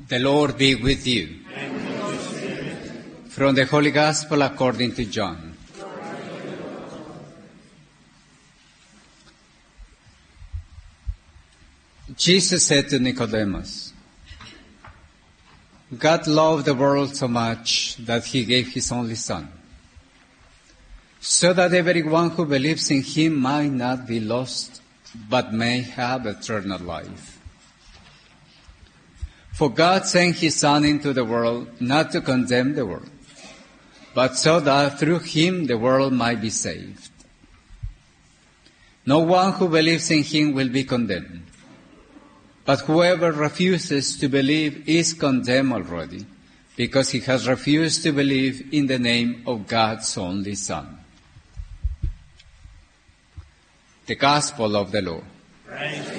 The Lord be with you. And with your spirit. From the Holy Gospel according to John. Jesus said to Nicodemus, God loved the world so much that he gave his only Son, so that everyone who believes in him might not be lost, but may have eternal life. For God sent his Son into the world not to condemn the world, but so that through him the world might be saved. No one who believes in him will be condemned, but whoever refuses to believe is condemned already, because he has refused to believe in the name of God's only Son. The Gospel of the Lord. Praise